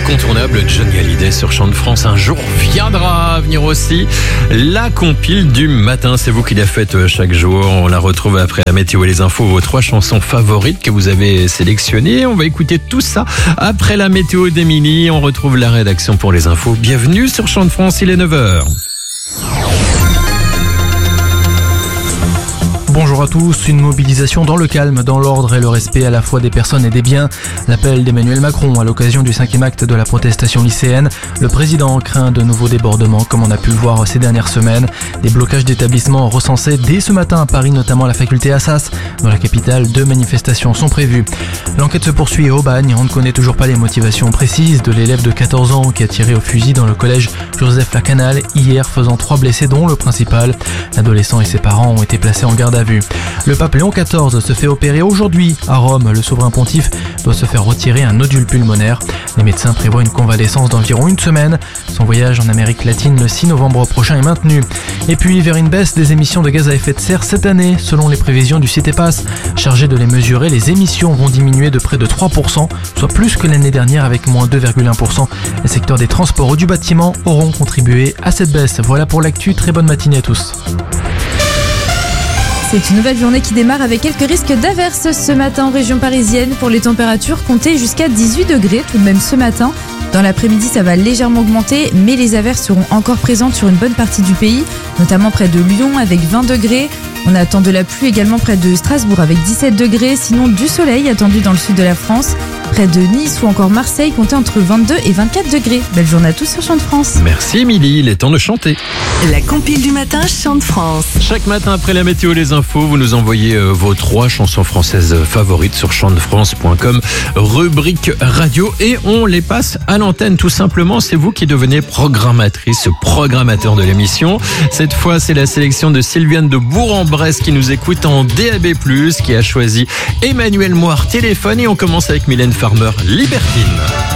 L'incontournable Johnny Hallyday sur Chant de France. Un jour viendra à venir aussi la compile du matin. C'est vous qui la faites chaque jour. On la retrouve après la météo et les infos. Vos 3 chansons favorites que vous avez sélectionnées. On va écouter tout ça après la météo d'Émilie. On retrouve la rédaction pour les infos. Bienvenue sur Chant de France, il est 9h. Bonjour à tous, une mobilisation dans le calme, dans l'ordre et le respect à la fois des personnes et des biens. L'appel d'Emmanuel Macron à l'occasion du 5e acte de la protestation lycéenne. Le président craint de nouveaux débordements comme on a pu le voir ces dernières semaines. Des blocages d'établissements recensés dès ce matin à Paris, notamment à la faculté Assas. Dans la capitale, 2 manifestations sont prévues. L'enquête se poursuit à Aubagne. On ne connaît toujours pas les motivations précises de l'élève de 14 ans qui a tiré au fusil dans le collège Joseph Lacanal hier, faisant 3 blessés dont le principal. L'adolescent et ses parents ont été placés en garde à vue. Le pape Léon XIV se fait opérer aujourd'hui à Rome. Le souverain pontife doit se faire retirer un nodule pulmonaire. Les médecins prévoient une convalescence d'environ 1 semaine. Son voyage en Amérique latine le 6 novembre prochain est maintenu. Et puis vers une baisse des émissions de gaz à effet de serre cette année, selon les prévisions du CITEPAS. Chargé de les mesurer, les émissions vont diminuer de près de 3%, soit plus que l'année dernière avec moins 2,1%. Les secteurs des transports ou du bâtiment auront contribué à cette baisse. Voilà pour l'actu, très bonne matinée à tous. C'est une nouvelle journée qui démarre avec quelques risques d'averses ce matin en région parisienne. Pour les températures, comptez jusqu'à 18 degrés tout de même ce matin. Dans l'après-midi, ça va légèrement augmenter, mais les averses seront encore présentes sur une bonne partie du pays, notamment près de Lyon avec 20 degrés. On attend de la pluie également près de Strasbourg avec 17 degrés, sinon du soleil attendu dans le sud de la France. Près de Nice ou encore Marseille, comptez entre 22 et 24 degrés. Belle journée à tous sur Chant de France. Merci Émilie, il est temps de chanter. La compile du matin Chant de France. Chaque matin après la météo et les infos, vous nous envoyez vos 3 chansons françaises favorites sur chantdefrance.com, rubrique radio, et on les passe à l'antenne tout simplement. C'est vous qui devenez programmatrice, programmateur de l'émission. Cette fois, c'est la sélection de Sylviane de Bourg-en-Bresse qui nous écoute en DAB+, qui a choisi Emmanuel Moire, Téléphone, et on commence avec Mylène Farmer, Libertine.